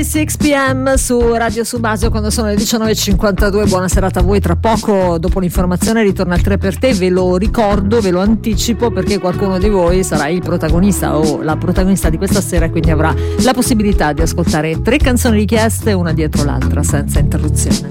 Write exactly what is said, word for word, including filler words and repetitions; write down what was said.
sei p m su Radio Subasio quando sono le diciannove e cinquantadue. Buona serata a voi. Tra poco, dopo l'informazione, ritorna il tre per te. Ve lo ricordo, ve lo anticipo, perché qualcuno di voi sarà il protagonista o la protagonista di questa sera, e quindi avrà la possibilità di ascoltare tre canzoni richieste una dietro l'altra senza interruzione.